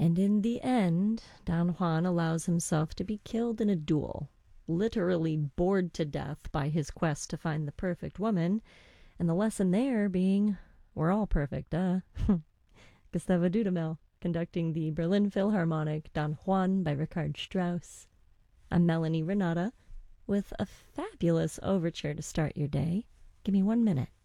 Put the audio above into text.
And in the end, Don Juan allows himself to be killed in a duel, literally bored to death by his quest to find the perfect woman, and the lesson there being, we're all perfect, duh. Gustavo Dudamel conducting the Berlin Philharmonic Don Juan by Richard Strauss. I'm Melanie Renata with a fabulous overture to start your day. Give me 1 minute.